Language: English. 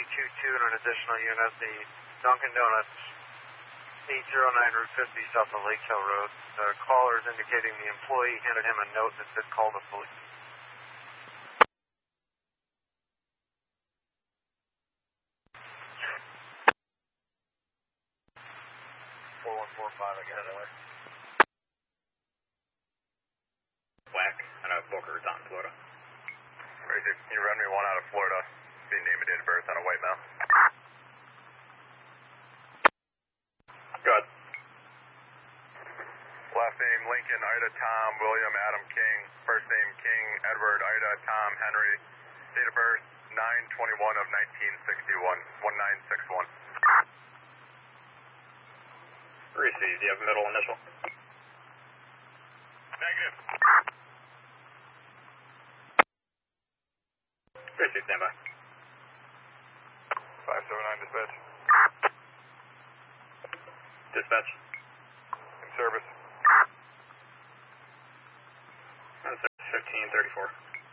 322 and an additional unit, the Dunkin' Donuts 809 Route 50 south of Lake Hill Road. The caller is indicating the employee handed him a note that said call the police. 4145, I got it. Whack, I know Boca Raton, Florida. Crazy. Can you run me one out of Florida? Be name and date of birth on a white male. Good. Last name Lincoln, Ida, Tom, William, Adam, King. First name King, Edward, Ida, Tom, Henry. Date of birth 9/21 of 1961, 1961. Received. Do you have a middle initial? Negative. Received. Stand by. 579 dispatch. Dispatch. In service. That's 1534.